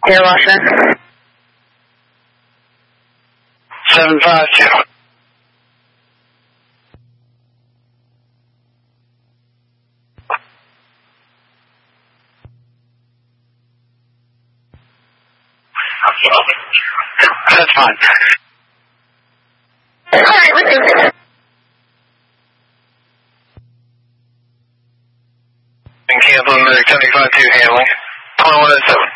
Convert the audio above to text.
Air Washington. 752. That's fine. Alright, let's do it. And Camp American 75-2 handling. 2107.